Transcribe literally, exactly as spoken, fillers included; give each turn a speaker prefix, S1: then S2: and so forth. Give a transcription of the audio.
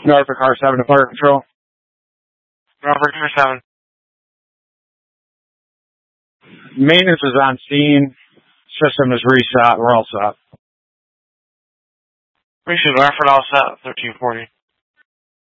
S1: Norfolk R seven to Fire Control.
S2: Norfolk R seven.
S1: Maintenance is on scene. System is reset. We're all set.
S2: Appreciate it. Effort all set. thirteen forty.